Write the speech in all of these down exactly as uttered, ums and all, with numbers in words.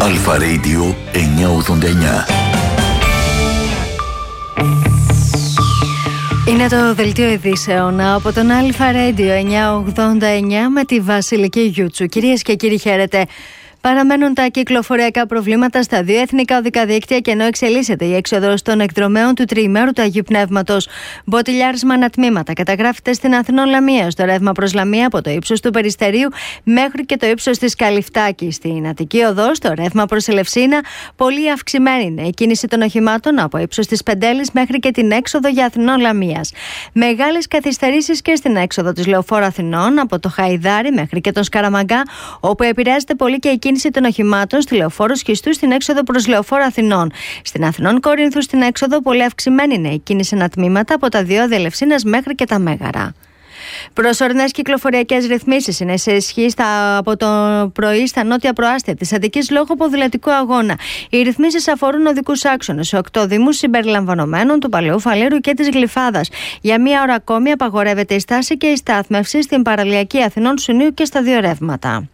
Αλφα Radio εννιακόσια ογδόντα εννιά. Είναι το δελτίο ειδήσεων από τον Αλφα Radio εννιακόσια ογδόντα εννιά με τη Βασιλική Γιούτσου. Κυρίες και κύριοι, χαίρετε. Παραμένουν τα κυκλοφοριακά προβλήματα στα δύο εθνικά οδικά δίκτυα και ενώ εξελίσσεται η έξοδος των εκδρομέων του τριημέρου του Αγίου Πνεύματος, μποτιλιάρισμα ανατμήματα καταγράφεται στην Αθηνών Λαμία, στο ρεύμα προς Λαμία από το ύψος του Περιστερίου μέχρι και το ύψος της Καλυφτάκη. Στην Αττική Οδό, στο ρεύμα προς Ελευσίνα, πολύ αυξημένη είναι η κίνηση των οχημάτων από ύψος της Πεντέλης μέχρι και την έξοδο για Αθηνών Λαμίας. Μεγάλες καθυστερήσεις και στην έξοδο της Λεωφόρου Αθηνών από το Χαϊδάρι μέχρι και τον Σκαραμαγκά, όπου επηρεάζεται πολύ και η κίνηση των οχημάτων στη Λεωφόρο Σχιστού στην έξοδο προς Λεωφόρο Αθηνών. Στην Αθηνών Κορίνθου στην έξοδο πολύ αυξημένη είναι η κίνηση ανατμήματα από τα διόδια Ελευσίνας μέχρι και τα Μέγαρα. Προσωρινές κυκλοφοριακές ρυθμίσεις είναι σε ισχύ στα, από το πρωί στα νότια προάστια της Αττικής λόγω ποδηλατικού αγώνα. Οι ρυθμίσεις αφορούν οδικούς άξονες σε οκτώ δήμους συμπεριλαμβανομένων του Παλαιού Φαλήρου και της Γλυφάδας. Για μία ώρα ακόμη απαγορεύεται η στάση και η στάθμευση στην παραλιακή Αθηνών Σουνίου και στα δύο ρεύματα.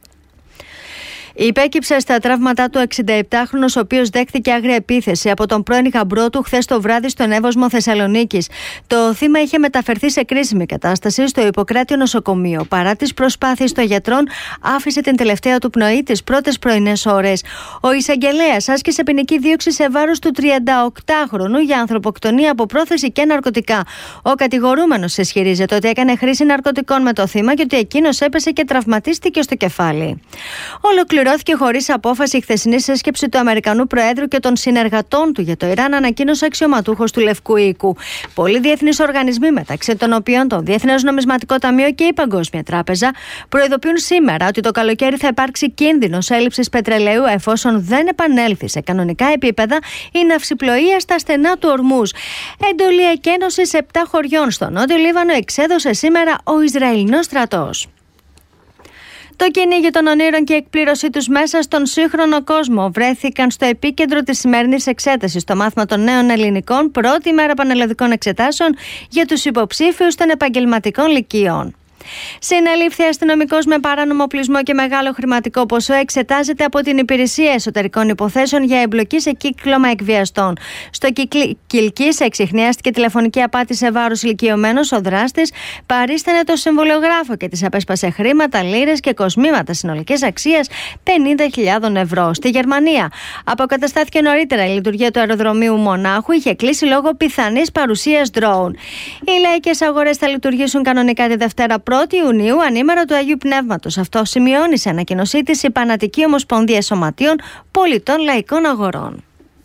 Υπέκυψε στα τραύματά του εξηνταεπτάχρονος, ο οποίος δέχθηκε άγρια επίθεση από τον πρώην γαμπρό του χθες το βράδυ στον Εύωσμο Θεσσαλονίκης. Το θύμα είχε μεταφερθεί σε κρίσιμη κατάσταση στο Ιπποκράτιο νοσοκομείο. Παρά τις προσπάθειες των γιατρών, άφησε την τελευταία του πνοή τις πρώτες πρωινές ώρες. Ο εισαγγελέας άσκησε ποινική δίωξη σε βάρος του τριανταοκτάχρονου για ανθρωποκτονία από πρόθεση και ναρκωτικά. Ο κατηγορούμενος ισχυρίζεται ότι έκανε χρήση ναρκωτικών με το θύμα και ότι εκείνος έπεσε και τραυματίστηκε στο κεφάλι. Ολοκληρώθηκε χωρίς απόφαση η χθεσινή σύσκεψη του Αμερικανού Προέδρου και των συνεργατών του για το Ιράν, ανακοίνωσε αξιωματούχος του Λευκού Οίκου. Πολλοί διεθνείς οργανισμοί, μεταξύ των οποίων το Διεθνές Νομισματικό Ταμείο και η Παγκόσμια Τράπεζα, προειδοποιούν σήμερα ότι το καλοκαίρι θα υπάρξει κίνδυνος έλλειψης πετρελαίου εφόσον δεν επανέλθει σε κανονικά επίπεδα η ναυσιπλοεία στα στενά του Ορμούζ. Εντολή εκένωσης επτά χωριών στο Νότιο Λίβανο εξέδωσε σήμερα ο Ισραηλινός στρατός. Το κυνήγι των ονείρων και η εκπλήρωσή τους μέσα στον σύγχρονο κόσμο βρέθηκαν στο επίκεντρο της σημερινής εξέτασης στο μάθημα των νέων ελληνικών, πρώτη μέρα πανελλαδικών εξετάσεων για τους υποψήφιους των επαγγελματικών λυκείων. Συνελήφθη αστυνομικός με παράνομο οπλισμό και μεγάλο χρηματικό ποσό, εξετάζεται από την Υπηρεσία Εσωτερικών Υποθέσεων για εμπλοκή σε κύκλωμα εκβιαστών. Στο Κιλκής εξιχνιάστηκε τηλεφωνική απάτη σε βάρος ηλικιωμένος. Ο δράστης παρίστανε το συμβολιογράφο και της απέσπασε χρήματα, λίρες και κοσμήματα συνολικής αξίας πενήντα χιλιάδες ευρώ. Στη Γερμανία αποκαταστάθηκε νωρίτερα η λειτουργία του αεροδρομίου Μονάχου, είχε κλείσει λόγω πιθανής παρουσίας ντρόουν. Οι λαϊκές αγορές θα λειτουργήσουν κανονικά τη Δευτέρα πρώτη Ιουνίου, ανήμερα του Αγίου Πνεύματος. Αυτό σημειώνει σε ανακοίνωσή της η Παναττική Ομοσπονδία Σωματείων Πολιτών Λαϊκών Αγορών.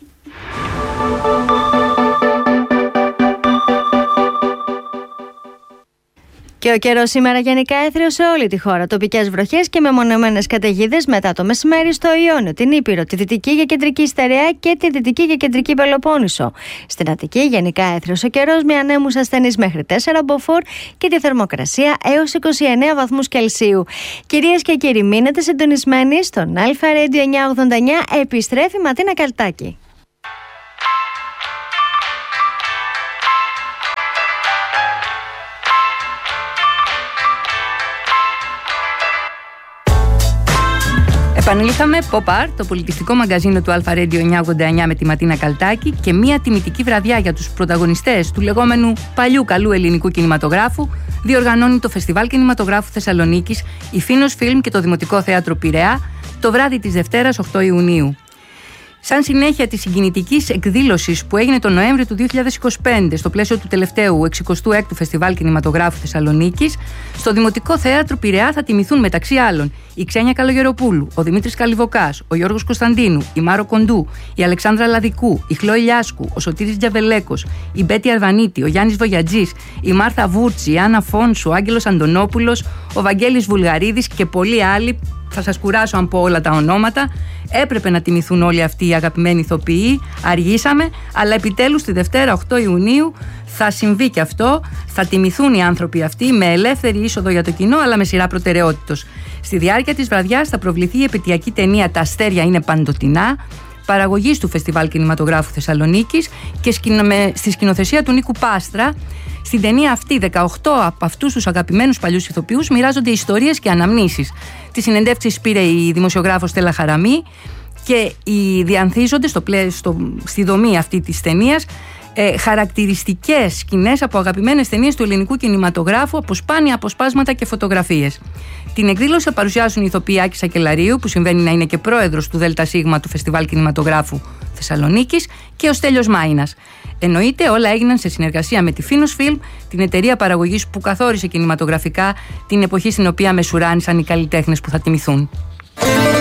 Και ο καιρός σήμερα γενικά έθριος σε όλη τη χώρα. Τοπικές βροχές και μεμονωμένες καταιγίδες μετά το μεσημέρι στο Ιόνιο, την Ήπειρο, τη Δυτική και Κεντρική Στερεά και τη Δυτική και Κεντρική Πελοπόννησο. Στην Αττική γενικά έθριος ο καιρός με ανέμους ασθενείς μέχρι τέσσερα μποφόρ και τη θερμοκρασία έως είκοσι εννέα βαθμούς Κελσίου. Κυρίες και κύριοι, μείνετε συντονισμένοι στον Αλφα Radio εννιακόσια ογδόντα εννιά. Επιστρέφει Ματίνα Καλτάκη. Επανήλθαμε Pop Art, το πολιτιστικό μαγκαζίνο του Αλφα Radio εννιακόσια ογδόντα εννιά με τη Ματίνα Καλτάκη και μια τιμητική βραδιά για τους πρωταγωνιστές του λεγόμενου παλιού καλού ελληνικού κινηματογράφου διοργανώνει το Φεστιβάλ Κινηματογράφου Θεσσαλονίκης, η Φίνος Φιλμ και το Δημοτικό Θέατρο Πειραιά το βράδυ της Δευτέρας οκτώ Ιουνίου. Σαν συνέχεια της συγκινητικής εκδήλωσης που έγινε τον Νοέμβριο του δύο χιλιάδες είκοσι πέντε στο πλαίσιο του τελευταίου εξηκοστού έκτου Φεστιβάλ Κινηματογράφου Θεσσαλονίκης, στο Δημοτικό Θέατρο Πειραιά θα τιμηθούν μεταξύ άλλων η Ξένια Καλογεροπούλου, ο Δημήτρης Καλιβοκάς, ο Γιώργος Κωνσταντίνου, η Μάρο Κοντού, η Αλεξάνδρα Λαδικού, η Χλώη Λιάσκου, ο Σωτήρης Τζαβελέκος, η Μπέτη Αρβανίτη, ο Γιάννης Βογιατζής, η Μάρθα Βούρτση, η Άννα Φόνσου, ο Άγγελος Αντωνόπουλος, ο Βαγγέλης Βουλγαρίδης και πολλοί άλλοι. Θα σας κουράσω αν πω όλα τα ονόματα. Έπρεπε να τιμηθούν όλοι αυτοί οι αγαπημένοι ηθοποιοί. Αργήσαμε, αλλά επιτέλους τη Δευτέρα οκτώ Ιουνίου θα συμβεί και αυτό. Θα τιμηθούν οι άνθρωποι αυτοί με ελεύθερη είσοδο για το κοινό, αλλά με σειρά προτεραιότητος. Στη διάρκεια της βραδιάς θα προβληθεί η επαιτειακή ταινία «Τα αστέρια είναι παντοτινά», παραγωγής του Φεστιβάλ Κινηματογράφου Θεσσαλονίκης και στη σκηνοθεσία του Νίκου Πάστρα. Στην ταινία αυτή, δεκαοκτώ από αυτούς τους αγαπημένους παλιούς ηθοποιούς μοιράζονται ιστορίες και αναμνήσεις. Τις συνεντεύξεις πήρε η δημοσιογράφος Στέλλα Χαραμή και οι διανθίζονται στο, στο, στη δομή αυτή της ταινίας ε, χαρακτηριστικές σκηνές από αγαπημένες ταινίες του ελληνικού κινηματογράφου, από σπάνια αποσπάσματα και φωτογραφίες. Την εκδήλωση θα παρουσιάσουν οι ηθοποιοί Άκη Σακελαρίου, που συμβαίνει να είναι και πρόεδρος του ΔΣ του Φεστιβάλ Κινηματογράφου Θεσσαλονίκης, και ο Στέλιος Μάινας. Εννοείται, όλα έγιναν σε συνεργασία με τη Φίνος Φιλμ, την εταιρεία παραγωγής που καθόρισε κινηματογραφικά την εποχή στην οποία μεσουράνησαν οι καλλιτέχνες που θα τιμηθούν.